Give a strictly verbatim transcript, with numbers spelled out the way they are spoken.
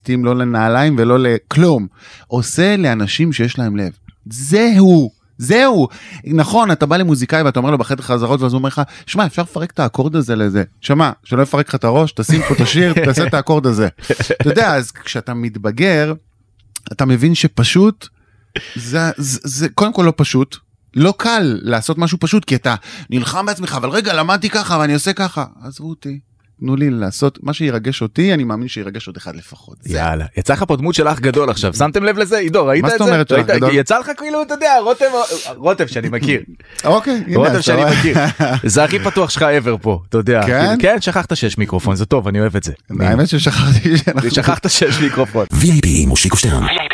מתאים לא לנעליים ולא לכלום. עושה לאנשים שיש להם לב. זהו, זהו. נכון, אתה בא למוזיקאי ואתה אומר לו בחדר חזרות, ואז הוא אומר לך, שמע, אפשר לפרק את האקורד הזה לזה. שמע, שלא יפרק לך את הראש, תשים פה את השיר, תעשה את האקורד הזה. אתה יודע, אז כשאתה מתבגר, אתה מבין שפשוט, זה, זה, זה קודם כל לא פשוט, לא קל לעשות משהו פשוט, כי אתה נלחם בעצמך, אבל רגע, למדתי ככה ואני עושה ככה. עזבו אותי. תנו לי לעשות מה שירגש אותי, אני מאמין שירגש עוד אחד לפחות. יאללה, יצא לך פה דמות של אח גדול עכשיו, שמתם לב לזה? עידו, ראית את זה? מה זאת אומרת של אח גדול? יצא לך כאילו, אתה יודע, רותם, רותם שאני מכיר. אוקיי, הנה. רותם שאני מכיר. זה הכי פתוח שלך ever פה, אתה יודע. כן? כן, שכחת שיש מיקרופון, זה טוב, אני אוהב את זה. האמת ששכחתי. שכחת שיש מיקרופון. וי איי פי מושיקו שטרן.